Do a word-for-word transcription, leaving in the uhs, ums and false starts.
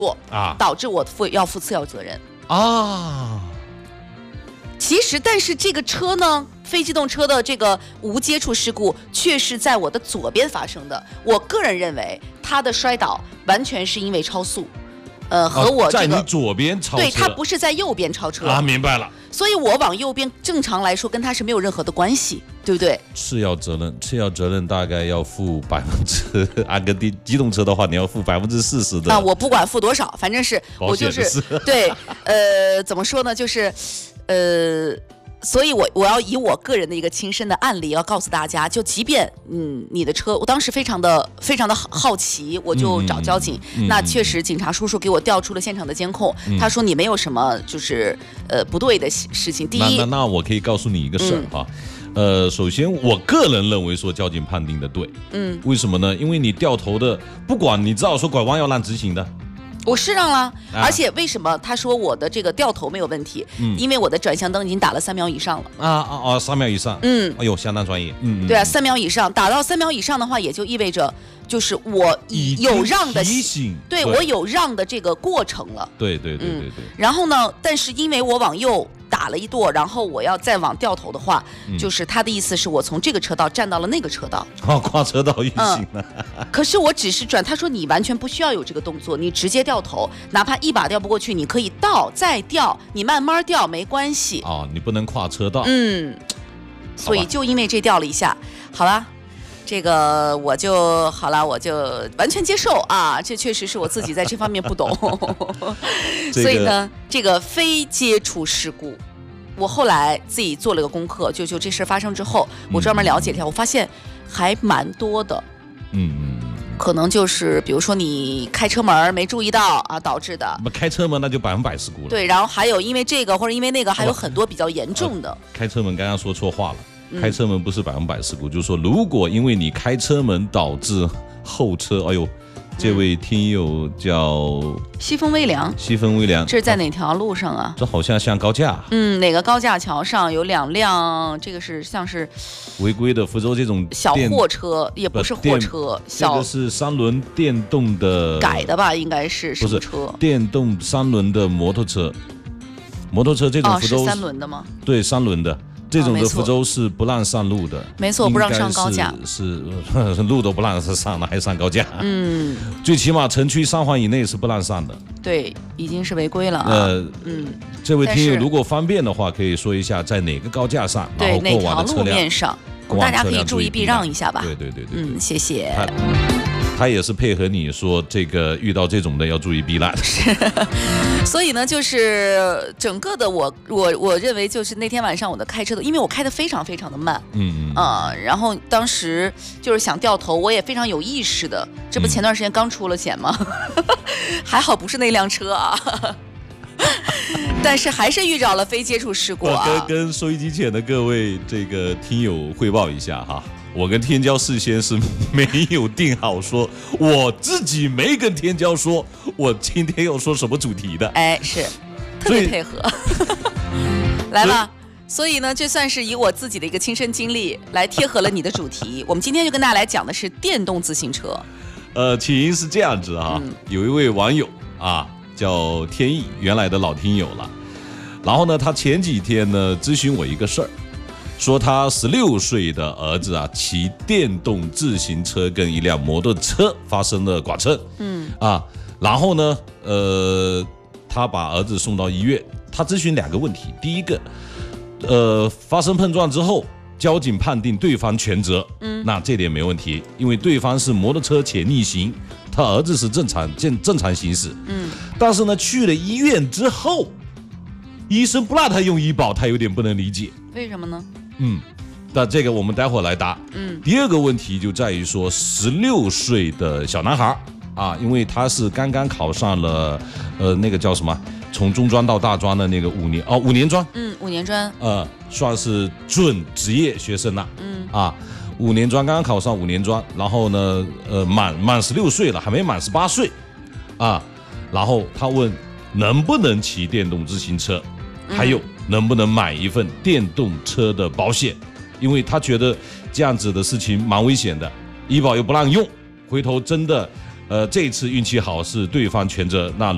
过啊，导致我负要负次要责任啊。 其实，但是这个车呢，非机动车的这个无接触事故却是在我的左边发生的。我个人认为，他的摔倒完全是因为超速，呃，和我这个、 啊、在你左边超车， 对，他不是在右边超车啊，明白了。 所以我往右边，正常来说跟他是没有任何的关系，对不对？ 次要责任，次要责任大概要负百分之，按个机机动车的话，你要负百分之四十的。 啊，我不管负多少，反正是我就是对，呃，怎么说呢，就是，呃。所以我，我我要以我个人的一个亲身的案例，要告诉大家，就即便嗯你的车，我当时非常的非常的好奇，我就找交警。嗯、那确实，警察叔叔给我调出了现场的监控，嗯、他说你没有什么就是呃不对的事情。第一， 那那那我可以告诉你一个事儿哈，嗯、呃，首先我个人认为说交警判定的对，嗯，为什么呢？因为你掉头的，不管你知道说拐弯要让直行的。 我是让了，啊、而且为什么他说我的这个掉头没有问题？嗯，因为我的转向灯已经打了三秒以上了。 啊啊啊！三秒以上，嗯，哎呦，相当专业。嗯， 对啊，三秒以上，打到三秒以上的话，也就意味着就是我有让的提醒， 对我有让的这个过程了。 对对对对对。 嗯、然后呢，但是因为我往右打了一跺，然后我要再往掉头的话，嗯、就是他的意思是我从这个车道站到了那个车道。 哦，跨车道运行了。 嗯、可是我只是转，他说你完全不需要有这个动作，你直接掉头，哪怕一把掉不过去，你可以倒再掉，你慢慢掉没关系。 哦，你不能跨车道。 嗯，所以就因为这掉了一下，好了。这个我就好了，我就完全接受啊！这确实是我自己在这方面不懂， 这个、 所以呢，这个非接触事故，我后来自己做了个功课，就就这事发生之后，我专门了解了一下，嗯、我发现还蛮多的，嗯嗯，可能就是比如说你开车门没注意到啊导致的， 开车门那就百分百事故了。 对，然后还有因为这个或者因为那个，还有很多比较严重的。 呃、开车门刚刚说错话了。开车门不是百分百事故，就是说，如果因为你开车门导致后车，哎呦，这位听友叫西风微凉， 西风微凉， 这是在哪条路上啊？ 这好像像高架， 嗯，哪个高架桥上有两辆，这个是像是违规的福州这种小货车，也不是货车，小这个是三轮电动的改的吧？应该是什么车？ 电动三轮的摩托车，摩托车这种福州、 哦、是三轮的吗？ 对，三轮的。这种的福州是不让上路的， 没错，不让上高架， 是, 是路都不让上了，还上高架。嗯，最起码城区三环以内是不让上的。 对，已经是违规了、啊。 呃，嗯，这位听友如果方便的话，可以说一下在哪个高架上，然后过往的车辆， 哪条路面上，大家可以注意避让一下吧。 对对对 对, 对， 嗯，谢谢。 他也是配合你说，这个遇到这种的要注意避让。 是，所以呢，就是整个的我我我认为就是那天晚上我的开车的，因为我开的非常非常的慢，嗯嗯啊、呃，然后当时就是想掉头，我也非常有意识的，这不前段时间刚出了险吗？嗯、还好不是那辆车啊。但是还是遇着了非接触事故啊！ 我跟跟收音机前的各位这个听友汇报一下哈，我跟天骄事先是没有定好说，我自己没跟天骄说我今天要说什么主题的。 哎，是特别配合，来吧。所以呢，这算是以我自己的一个亲身经历来贴合了你的主题。我们今天就跟大家来讲的是电动自行车。 呃，起因是这样子哈，嗯、有一位网友啊。叫天意，原来的老听友了。然后呢，他前几天呢咨询我一个事儿，说他十六岁的儿子啊骑电动自行车跟一辆摩托车发生了剐蹭，嗯啊，然后呢，呃，他把儿子送到医院。他咨询两个问题，第一个，呃，发生碰撞之后，交警判定对方全责，嗯，那这点没问题，因为对方是摩托车且逆行。他儿子是正常正正常行驶，嗯，但是呢，去了医院之后，医生不让他用医保，他有点不能理解， 为什么呢？ 嗯，那这个我们待会儿来答。嗯，第二个问题就在于说，十六岁的小男孩啊，因为他是刚刚考上了，呃，那个叫什么，从中专到大专的那个五年哦，五年专， 嗯，五年专， 呃，算是准职业学生了，嗯啊。五年专刚刚考上五年专，然后呢，呃，满满十六岁了，还没满十八岁，啊，然后他问能不能骑电动自行车，还有能不能买一份电动车的保险，因为他觉得这样子的事情蛮危险的，医保又不让用，回头真的，呃，这次运气好是对方全责，那